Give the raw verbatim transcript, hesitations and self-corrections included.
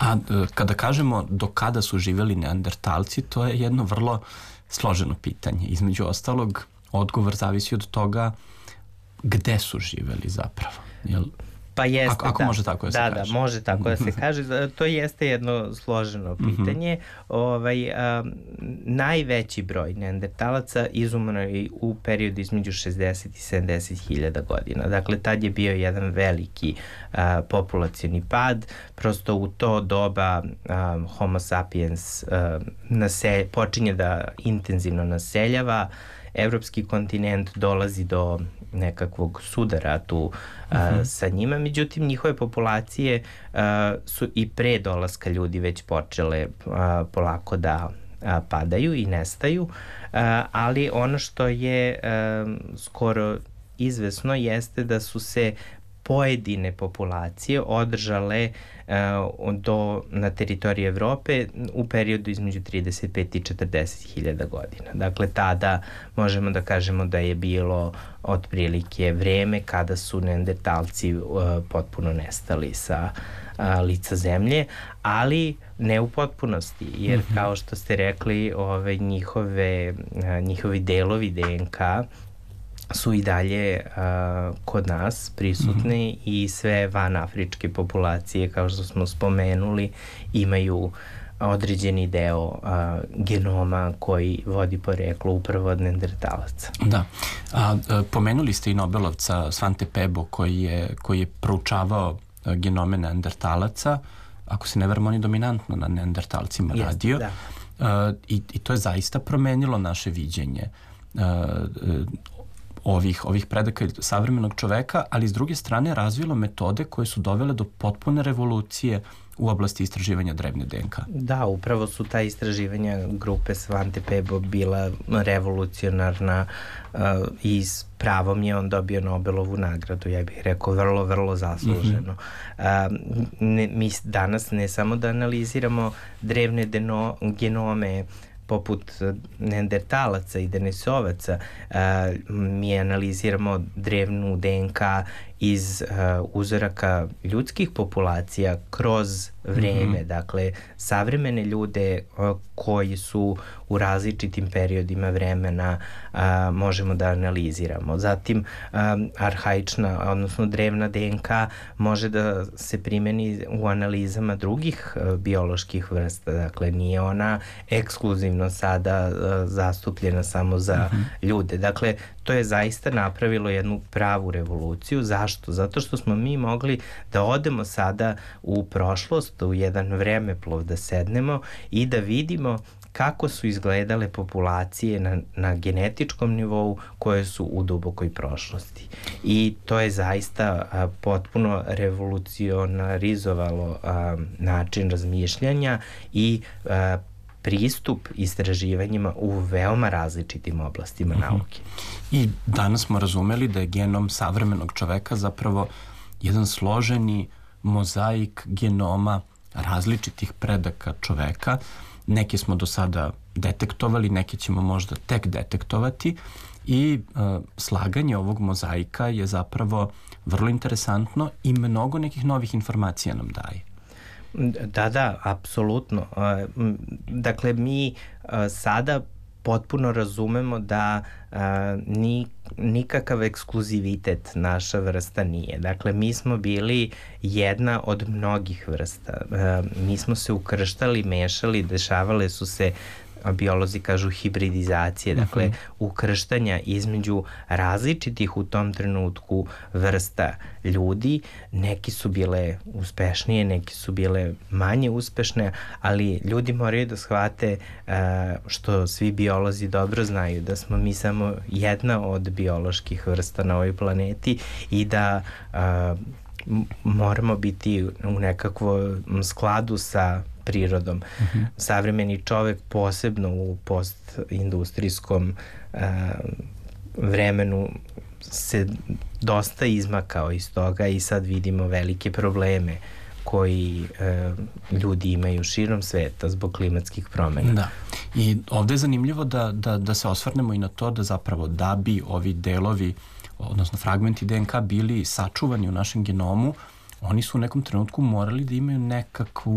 A kada kažemo do kada su živjeli neandertalci, to je jedno vrlo složeno pitanje. Između ostalog, odgovor zavisi od toga gde su živjeli zapravo. Jel? Pa jeste, ako, ako da. može tako da se da, kaže. Da, može tako da se kaže. To jeste jedno složeno pitanje. Mm-hmm. ovaj, a, najveći broj neandertalaca izumrlo je u periodu između šezdeset i sedamdeset hiljada godina. Dakle, tad je bio jedan veliki a, populacioni pad. Prosto u to doba a, Homo sapiens a, nasel, počinje da intenzivno naseljava. Evropski kontinent dolazi do nekakvog sudara tu uh, uh-huh. sa njima, međutim njihove populacije uh, su i pre dolaska ljudi već počele uh, polako da uh, padaju i nestaju, uh, ali ono što je uh, skoro izvesno jeste da su se pojedine populacije održale uh, do, na teritoriji Evrope u periodu između trideset pet i četrdeset hiljada godina. Dakle, tada možemo da kažemo da je bilo otprilike vreme kada su neandertalci uh, potpuno nestali sa uh, lica zemlje, ali ne u potpunosti, jer mm-hmm. kao što ste rekli, ove njihove, uh, njihovi delovi D N K su i dalje uh, kod nas prisutni mm-hmm. i sve vanafričke populacije, kao što smo spomenuli, imaju određeni deo uh, genoma koji vodi poreklo upravo od neandertalaca. Da. A, a, pomenuli ste i Nobelovca Svante Pebo koji je, koji je proučavao a, genome neandertalaca. Ako se ne varam, on je dominantno na neandertalcima Jeste, radio. Da. A, i, I to je zaista promenilo naše viđenje a, a, ovih, ovih predaka savremenog čoveka, ali s druge strane razvilo metode koje su dovele do potpune revolucije u oblasti istraživanja drevne D N K. Da, upravo su ta istraživanja grupe Svante Pebo bila revolucionarna uh, i s pravom je on dobio Nobelovu nagradu, ja bih rekao vrlo, vrlo zasluženo. Mm-hmm. Uh, ne, mi danas ne samo da analiziramo drevne deno, genome poput neandertalaca i denisovaca, uh, mi analiziramo drevnu D N K iz uh, uzoraka ljudskih populacija kroz vreme, mm-hmm. dakle savremene ljude uh, koji su u različitim periodima vremena uh, možemo da analiziramo. Zatim um, arhaična, odnosno drevna D N K može da se primeni u analizama drugih uh, bioloških vrsta, dakle nije ona ekskluzivno sada uh, zastupljena samo za mm-hmm. ljude. Dakle, to je zaista napravilo jednu pravu revoluciju. Zašto? Zato što smo mi mogli da odemo sada u prošlost, u jedan vremeplov, da sednemo i da vidimo kako su izgledale populacije na, na genetičkom nivou koje su u dubokoj prošlosti. I to je zaista a, potpuno revolucionarizovalo a, način razmišljanja i a, pristup istraživanjima u veoma različitim oblastima mm-hmm. nauke. I danas smo razumeli da je genom savremenog čoveka zapravo jedan složeni mozaik genoma različitih predaka čoveka. Neke smo do sada detektovali, neke ćemo možda tek detektovati i uh, slaganje ovog mozaika je zapravo vrlo interesantno i mnogo nekih novih informacija nam daje. Da, da, apsolutno. Dakle, mi sada potpuno razumemo da ni, nikakav ekskluzivitet naša vrsta nije. Dakle, mi smo bili jedna od mnogih vrsta. Mi smo se ukrštali, mešali, dešavale su se, biolozi kažu, hibridizacije, dakle uh-huh. ukrštanja između različitih u tom trenutku vrsta ljudi. Neki su bile uspešnije, neki su bile manje uspešne, ali ljudi moraju da shvate uh, što svi biolozi dobro znaju, da smo mi samo jedna od bioloških vrsta na ovoj planeti i da uh, moramo biti u nekakvom skladu sa prirodom. Uh-huh. Savremeni čovek, posebno u postindustrijskom uh, vremenu, se dosta izmakao iz toga i sad vidimo velike probleme koji uh, ljudi imaju širom sveta zbog klimatskih promena. Da. I ovde je zanimljivo da, da, da se osvrnemo i na to da zapravo da bi ovi delovi, odnosno fragmenti D N K bili sačuvani u našem genomu, oni su u nekom trenutku morali da imaju nekakvu